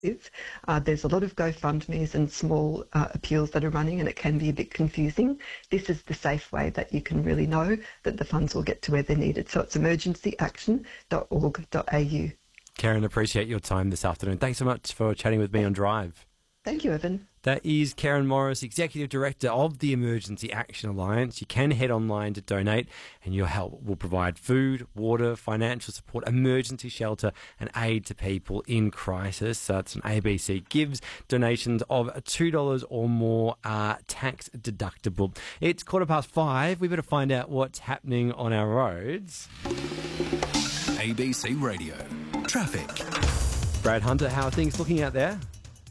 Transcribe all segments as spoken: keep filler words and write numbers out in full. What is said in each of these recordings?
Uh, there's a lot of GoFundMes and small uh, appeals that are running, and it can be a bit confusing. This is the safe way that you can really know that the funds will get to where they're needed. So it's emergency action dot org dot a u. Karen, appreciate your time this afternoon. Thanks so much for chatting with me on Drive. Thank you, Evan. That is Karen Morris, Executive Director of the Emergency Action Alliance. You can head online to donate, and your help will provide food, water, financial support, emergency shelter and aid to people in crisis. So it's an A B C Gives. Donations of two dollars or more are tax deductible. It's quarter past five. We better find out what's happening on our roads. A B C Radio. Traffic. Brad Hunter, how are things looking out there?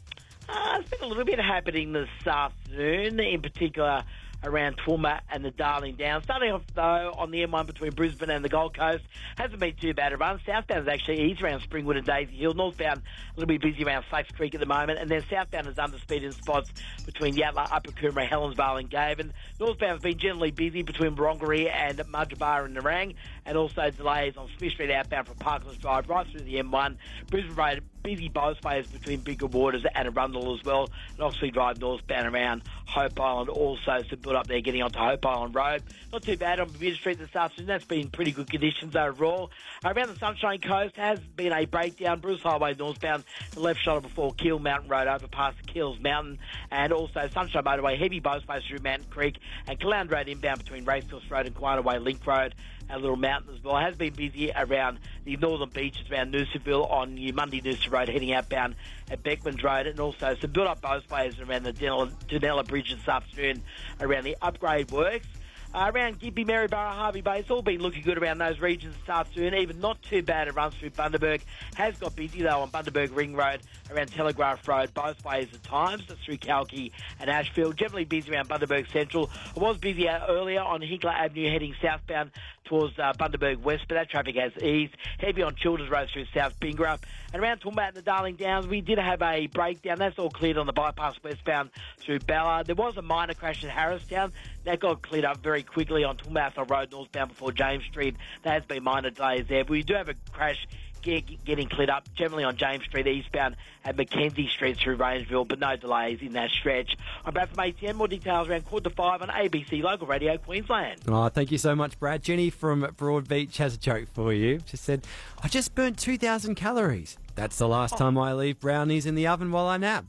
Uh, there's been a little bit happening this afternoon, in particular around Toowoomba and the Darling Downs. Starting off, though, on the M one between Brisbane and the Gold Coast. Hasn't been too bad a run. Southbound is actually easy around Springwood and Daisy Hill. Northbound, a little bit busy around Sykes Creek at the moment. And then southbound is under speed in spots between Yatala, Upper Coomera, Helensvale and Gaven. Northbound has been generally busy between Barongaree and Mudgebar and Nerang. And also delays on Smith Street outbound from Parklands Drive right through the M one. Brisbane Road, busy both ways between Bigger Waters and Arundel as well. And Oxley Drive northbound around Hope Island also. So build up there getting onto Hope Island Road. Not too bad on Bermuda Street this afternoon. That's been pretty good conditions overall. Around the Sunshine Coast has been a breakdown. Bruce Highway northbound, the left shoulder before Keel Mountain Road over past Keels Mountain. And also Sunshine Motorway, heavy both ways through Mountain Creek. And Calound Road inbound between Racecourse Road and Quina Way Link Road. A Little Mountain as well. It has been busy around the northern beaches around Noosaville on New Mundy Noosa Road heading outbound at Beckmans Road, and also some build up both ways around the Dunella Bridge this afternoon around the upgrade works. Uh, around Gympie, Maryborough, Harvey Bay, it's all been looking good around those regions this afternoon. Even not too bad. It runs through Bundaberg. Has got busy though on Bundaberg Ring Road, around Telegraph Road, both ways at times. That's through Kalki and Ashfield. Generally busy around Bundaberg Central. I was busy uh, earlier on Hinkler Avenue heading southbound towards uh, Bundaberg West, but that traffic has eased. Heavy on Childers Road through South Bingara. And around Toowoomba and the Darling Downs, we did have a breakdown. That's all cleared on the bypass westbound through Ballard. There was a minor crash at Harristown. That got cleared up very quickly on Toowoomba Road northbound before James Street. There has been minor delays there. But we do have a crash get, getting cleared up generally on James Street eastbound at Mackenzie Street through Rangeville, but no delays in that stretch. I'm Brad from A T N. More details around quarter to five on A B C Local Radio Queensland. Oh, thank you so much, Brad. Jenny from Broadbeach has a joke for you. She said, I just burnt two thousand calories. That's the last oh. time I leave brownies in the oven while I nap.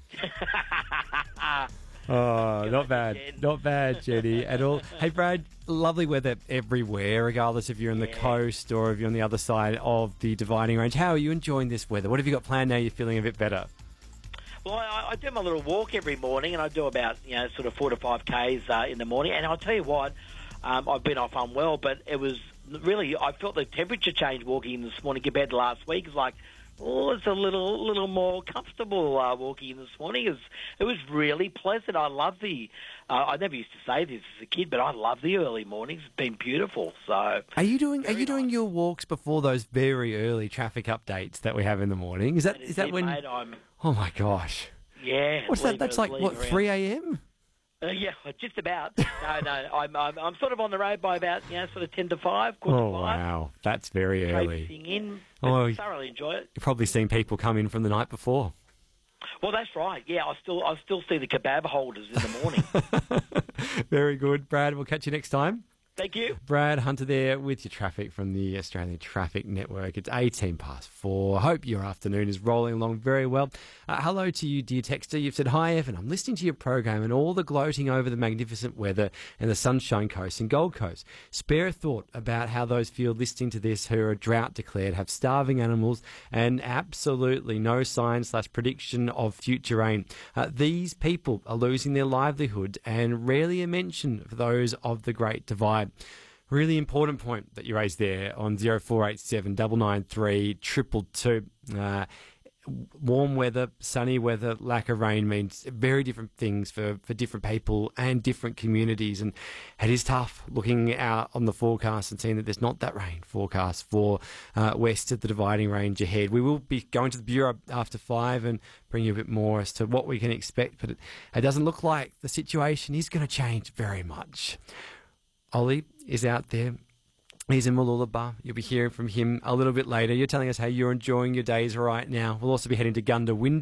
Oh, not bad. Again. Not bad, Jenny, at all. Hey, Brad, lovely weather everywhere, regardless if you're on yeah. the coast or if you're on the other side of the dividing range. How are you enjoying this weather? What have you got planned now you're feeling a bit better? Well, I, I do my little walk every morning, and I do about, you know, sort of four to five Ks uh, in the morning. And I'll tell you what, um, I've been off unwell, but it was really, I felt the temperature change walking this morning compared to last week. It's like, oh, it's a little little more comfortable uh, walking this morning. It was, it was really pleasant. I love the, uh, I never used to say this as a kid, but I love the early mornings. It's been beautiful. So, are you doing Are you nice. doing your walks before those very early traffic updates that we have in the morning? Is that, that is, is that it, when? Mate, I'm, oh my gosh! Yeah, what's that? That's like what three a m. Uh, yeah, just about. No, no, I'm, I'm I'm sort of on the road by about, you know, sort of ten to five, quarter oh, to five. Oh wow, that's very early. Traipsing in, oh, thoroughly enjoy it. You've probably seen people come in from the night before. Well, that's right. Yeah, I still I still see the kebab holders in the morning. Very good, Brad. We'll catch you next time. Thank you. Brad Hunter there with your traffic from the Australian Traffic Network. It's eighteen past four. Hope your afternoon is rolling along very well. Uh, hello to you, dear texter. You've said, hi, Evan. I'm listening to your program and all the gloating over the magnificent weather and the Sunshine Coast and Gold Coast. Spare a thought about how those feel listening to this who are drought declared, have starving animals, and absolutely no sign slash prediction of future rain. Uh, these people are losing their livelihood and rarely a mention for those of the Great Divide. Really important point that you raised there on zero four eight seven nine nine three two two two. Uh, warm weather, sunny weather, lack of rain means very different things for, for different people and different communities. And it is tough looking out on the forecast and seeing that there's not that rain forecast for uh, west of the dividing range ahead. We will be going to the Bureau after five and bring you a bit more as to what we can expect, but it, it doesn't look like the situation is going to change very much. Ollie is out there He's in Mooloolaba. You'll be hearing from him a little bit later. You're telling us how you're enjoying your days right now. We'll also be heading to Goondiwindi